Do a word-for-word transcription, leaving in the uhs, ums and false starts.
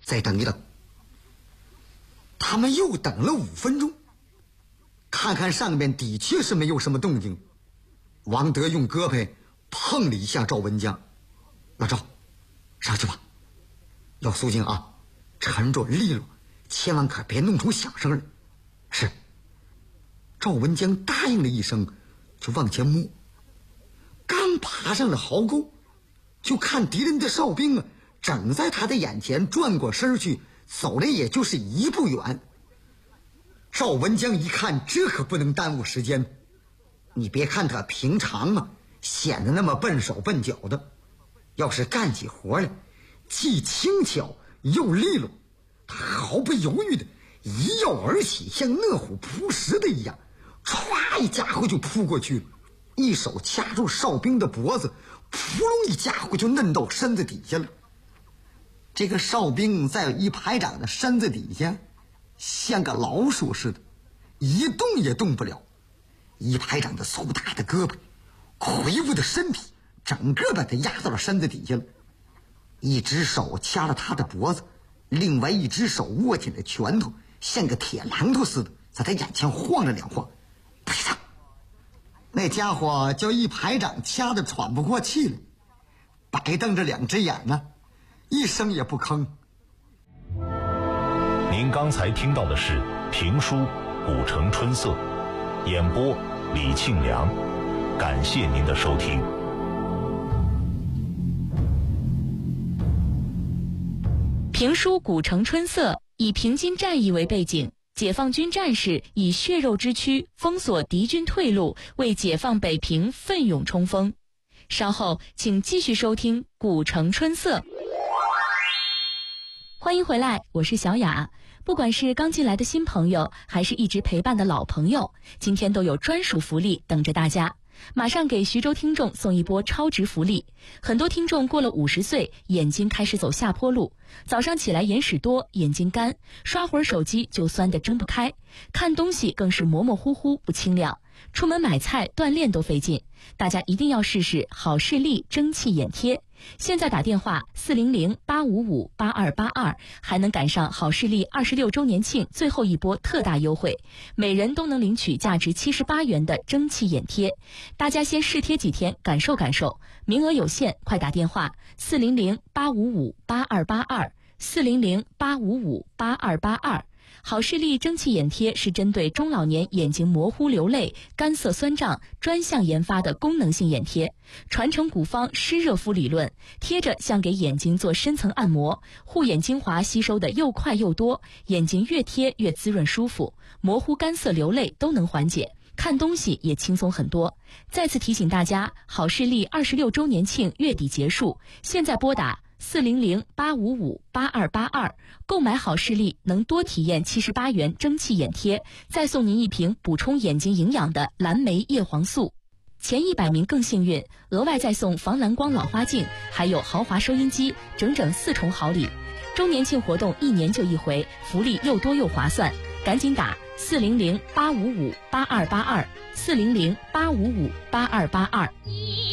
再等一等。他们又等了五分钟，看看上面的确是没有什么动静。王德用胳膊碰了一下赵文江：“老赵，上去吧，要肃静啊，沉着利落，千万可别弄出响声来。”是。赵文江答应了一声，就往前摸。刚爬上了壕沟，就看敌人的哨兵啊，正在他的眼前转过身去，走了也就是一步远。赵文江一看，这可不能耽误时间。你别看他平常啊显得那么笨手笨脚的，要是干起活来既轻巧又利落，他毫不犹豫的一跃而起，像饿虎扑食的一样，歘一家伙就扑过去了，一手掐住哨兵的脖子，扑隆一家伙就嫩到身子底下了。这个哨兵在一排长的身子底下像个老鼠似的，一动也动不了。一排长的粗大的胳膊，魁梧的身体，整个把他压到了身子底下了。一只手掐了他的脖子，另外一只手握紧了拳头，像个铁榔头似的，在他眼前晃了两晃。不是他，那家伙叫一排长掐得喘不过气来，白瞪着两只眼呢，一声也不吭。 您刚才听到的是评书《古城春色》，演播李庆良，感谢您的收听。 评书《古城春色》以平津战役为背景，解放军战士以血肉之躯封锁敌军退路，为解放北平奋勇冲锋。稍后请继续收听《古城春色》。欢迎回来，我是小雅。不管是刚进来的新朋友，还是一直陪伴的老朋友，今天都有专属福利等着大家。马上给徐州听众送一波超值福利。很多听众过了五十岁，眼睛开始走下坡路，早上起来眼屎多，眼睛干，刷会儿手机就酸得睁不开，看东西更是模模糊糊不清亮，出门买菜锻炼都费劲。大家一定要试试好视力蒸汽眼贴。现在打电话四零零八五五八二八二，还能赶上好视力二十六周年庆最后一波特大优惠，每人都能领取价值七十八元的蒸汽眼贴。大家先试贴几天，感受感受，名额有限，快打电话四零零八五五八二八二，四零零八五五八二八二。好视力蒸汽眼贴是针对中老年眼睛模糊流泪、干涩酸胀专项研发的功能性眼贴，传承古方湿热敷理论，贴着像给眼睛做深层按摩，护眼精华吸收的又快又多，眼睛越贴越滋润舒服，模糊干涩流泪都能缓解，看东西也轻松很多。再次提醒大家，好视力二十六周年庆月底结束，现在拨打四零零八五五八二八二，购买好视力能多体验七十八元蒸汽眼贴，再送您一瓶补充眼睛营养的蓝莓叶黄素。前一百名更幸运，额外再送防蓝光老花镜，还有豪华收音机，整整四重好礼。周年庆活动一年就一回，福利又多又划算，赶紧打四零零八五五八二八二，四零零八五五八二八二。